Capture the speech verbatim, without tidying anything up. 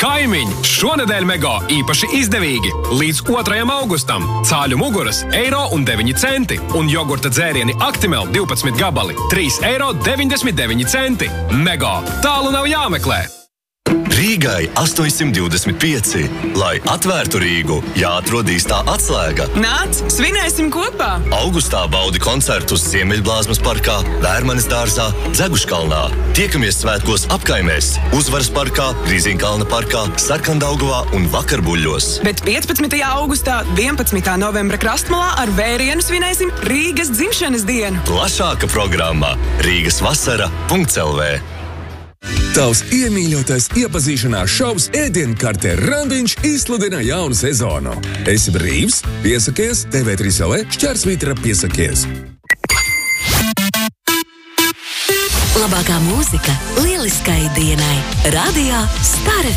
Kaimiņi, šonedēļ Mega īpaši izdevīgi. Līdz otrajam augustam cāļu muguras eiro un deviņi centi un jogurta dzērieni Actimel divpadsmit gabali trīs eiro deviņdesmit deviņi centi. Mega, tālu nav jāmeklē. Rīgai astoņsimt divdesmit pieci. Lai atvērtu Rīgu, jāatrod īstā atslēga. Nāc, svinēsim kopā! Augustā baudi koncertus Ziemeļblāzmas parkā, Vērmanes dārzā, Dzeguškalnā. Tiekamies svētkos apkaimēs, Uzvaras parkā, Grīziņkalna parkā, Sarkandaugavā un Vakarbuļļos. Bet piecpadsmitajā augustā, vienpadsmitā novembra Krastmalā ar vērienu svinēsim Rīgas dzimšanas dienu. Plašāka programma Rīgas vasara punkts el vē. Tavs iemīļotais iepazīšanās šovs ēdienkartē Randiņš izsludina jaunu sezonu. Esi brīvs? Piesakies T V trīs L V šķērsvītra piesakies. Labākā mūzika lieliskai dienai. Radio Star